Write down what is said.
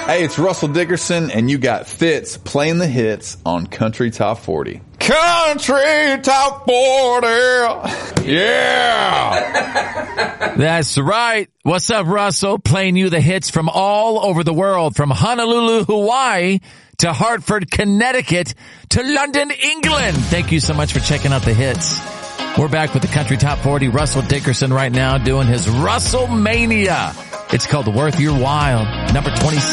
Hey, it's Russell Dickerson, and you got Fitz playing the hits on Country Top 40. Country Top 40! Yeah! That's right. What's up, Russell? Playing you the hits from all over the world, from Honolulu, Hawaii, to Hartford, Connecticut, to London, England. Thank you so much for checking out the hits. We're back with the Country Top 40. Russell Dickerson right now doing his Russell Mania. It's called Worth Your While, number 26.